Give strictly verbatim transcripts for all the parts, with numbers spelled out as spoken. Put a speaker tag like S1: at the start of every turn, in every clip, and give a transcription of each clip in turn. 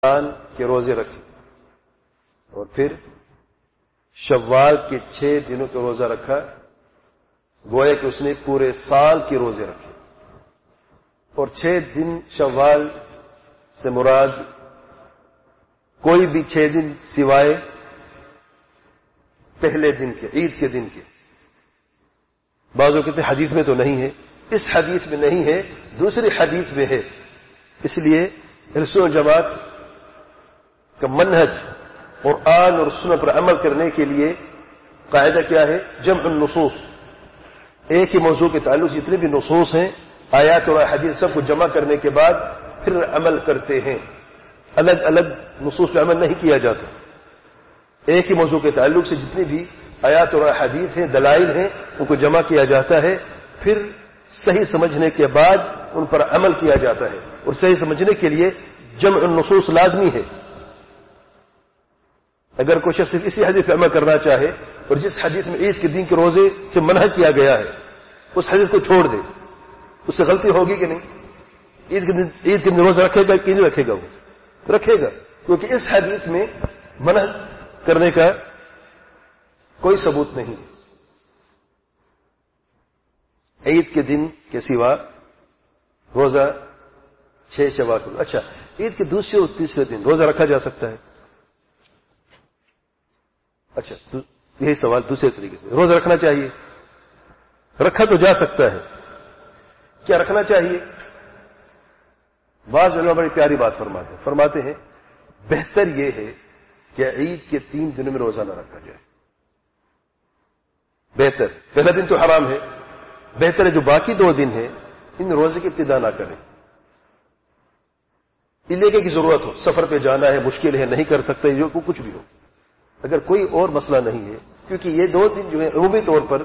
S1: رمضان کے روزے رکھے اور پھر شوال کے چھ دنوں کا روزہ رکھا، گویا کہ اس نے پورے سال کے روزے رکھے. اور چھ دن شوال سے مراد کوئی بھی چھ دن سوائے پہلے دن کے، عید کے دن کے. بعضوں کہتے ہیں حدیث میں تو نہیں ہے، اس حدیث میں نہیں ہے، دوسری حدیث میں ہے. اس لیے رسول جماعت کا منہج قرآن اور سنت پر عمل کرنے کے لیے قاعدہ کیا ہے؟ جمع النصوص. ایک ہی موضوع کے تعلق جتنے بھی نصوص ہیں، آیات اور حدیث، سب کو جمع کرنے کے بعد پھر عمل کرتے ہیں. الگ الگ نصوص پہ عمل نہیں کیا جاتا. ایک ہی موضوع کے تعلق سے جتنی بھی آیات اور حدیث ہیں، دلائل ہیں، ان کو جمع کیا جاتا ہے، پھر صحیح سمجھنے کے بعد ان پر عمل کیا جاتا ہے. اور صحیح سمجھنے کے لیے جمع النصوص لازمی ہے. اگر کوئی شخص صرف اسی حدیث پہ عمل کرنا چاہے اور جس حدیث میں عید کے دن کے روزے سے منع کیا گیا ہے اس حدیث کو چھوڑ دے، اس سے غلطی ہوگی کہ نہیں؟ عید کے دن عید کے دن روزہ رکھے گا کہ نہیں رکھے گا؟ وہ رکھے گا، کیونکہ اس حدیث میں منع کرنے کا کوئی ثبوت نہیں. عید کے دن کے سوا روزہ چھ شوال کو. اچھا، عید کے دوسرے اور تیسرے دن روزہ رکھا جا سکتا ہے؟ اچھا، یہی سوال دوسرے طریقے سے، روزہ رکھنا چاہیے؟ رکھا تو جا سکتا ہے، کیا رکھنا چاہیے؟ بعض علماء بڑی پیاری بات فرماتے ہیں فرماتے ہیں بہتر یہ ہے کہ عید کے تین دنوں میں روزہ نہ رکھا جائے. بہتر، پہلا دن تو حرام ہے، بہتر ہے جو باقی دو دن ہیں ان روزے کی ابتدا نہ کریں. علاقے کی ضرورت ہو، سفر پہ جانا ہے، مشکل ہے، نہیں کر سکتے، جو کچھ بھی ہو، اگر کوئی اور مسئلہ نہیں ہے، کیونکہ یہ دو دن جو ہے عمومی طور پر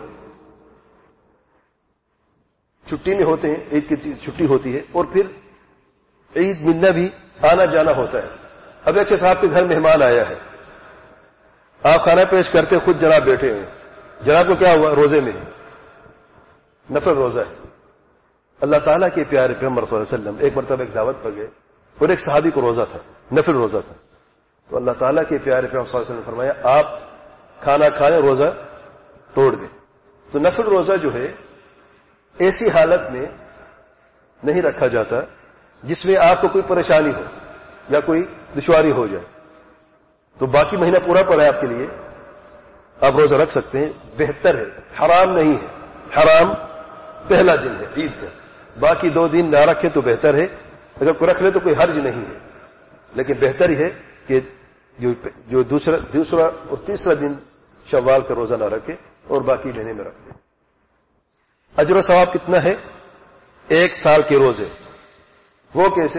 S1: چھٹی میں ہوتے ہیں، عید کی چھٹی ہوتی ہے اور پھر عید ملنا بھی آنا جانا ہوتا ہے. اب ایک صاحب کے گھر مہمان آیا ہے، آپ کھانا پیش کرتے، خود جناب بیٹھے ہوئے، جناب کو کیا ہوا؟ روزے میں ہے، نفل روزہ ہے. اللہ تعالیٰ کے پیارے پیغمبر صلی اللہ علیہ وسلم ایک مرتبہ ایک دعوت پر گئے اور ایک صحابی کو روزہ تھا، نفل روزہ تھا. تو اللہ تعالیٰ کے پیارے پیغمبر صلی اللہ علیہ وسلم نے فرمایا آپ کھانا کھائیں، روزہ توڑ دیں. تو نفل روزہ جو ہے ایسی حالت میں نہیں رکھا جاتا جس میں آپ کو کوئی پریشانی ہو یا کوئی دشواری ہو جائے. تو باقی مہینہ پورا پڑا ہے آپ کے لیے، آپ روزہ رکھ سکتے ہیں، بہتر ہے، حرام نہیں ہے. حرام پہلا دن ہے عید کا، باقی دو دن نہ رکھے تو بہتر ہے. اگر کوئی رکھ لے تو کوئی حرج نہیں ہے، لیکن بہتر ہی ہے کہ جو دوسرا دوسرا اور تیسرا دن شوال کا روزہ نہ رکھے اور باقی مہینے میں رکھے. اجر و ثواب کتنا ہے؟ ایک سال کے روزے. وہ کیسے؟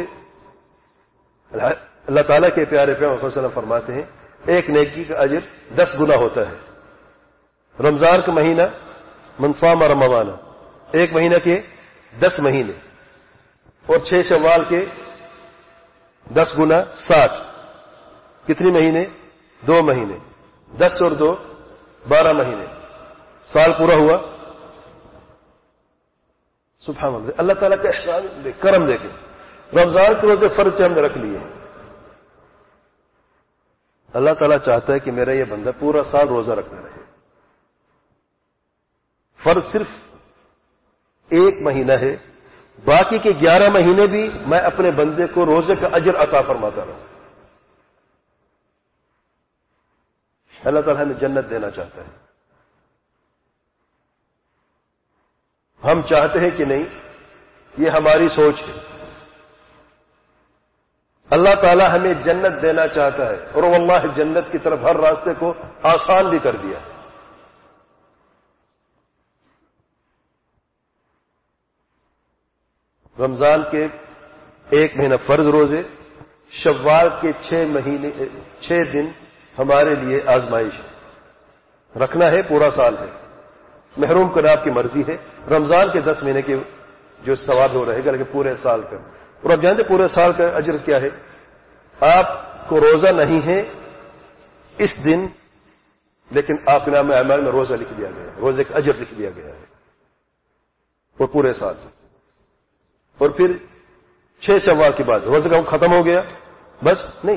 S1: اللہ تعالیٰ کے پیارے پیغمبر صلی اللہ علیہ وسلم فرماتے ہیں ایک نیکی کا اجر دس گنا ہوتا ہے. رمضان کا مہینہ من صام رمضان، ایک مہینہ کے دس مہینے، اور چھ شوال کے دس گنا ساٹھ. کتنی مہینے؟ دو مہینے. دس اور دو بارہ مہینے، سال پورا ہوا. سبحان اللہ، اللہ تعالیٰ کا احسان، کرم دیکھیں. رمضان کے روزے فرض سے ہم نے رکھ لیے ہیں. اللہ تعالیٰ چاہتا ہے کہ میرا یہ بندہ پورا سال روزہ رکھتا رہے. فرض صرف ایک مہینہ ہے، باقی کے گیارہ مہینے بھی میں اپنے بندے کو روزے کا اجر عطا فرماتا رہا. اللہ تعالیٰ ہمیں جنت دینا چاہتا ہے. ہم چاہتے ہیں کہ نہیں، یہ ہماری سوچ ہے. اللہ تعالیٰ ہمیں جنت دینا چاہتا ہے اور واللہ جنت کی طرف ہر راستے کو آسان بھی کر دیا. رمضان کے ایک مہینہ فرض روزے، شوال کے چھ مہینے چھ دن ہمارے لیے آزمائش ہے. رکھنا ہے، پورا سال ہے. محروم کرنا آپ کی مرضی ہے. رمضان کے دس مہینے کے جو ثواب ہو رہے گا، لیکن پورے سال کا. اور اب جانتے پورے سال کا اجر کیا ہے؟ آپ کو روزہ نہیں ہے اس دن، لیکن آپ کے نام اعمال میں روزہ لکھ دیا گیا ہے، روزے کا اجر لکھ دیا گیا ہے، اور پورے سال. اور پھر چھ شوال کے بعد روزہ کا ختم ہو گیا، بس نہیں.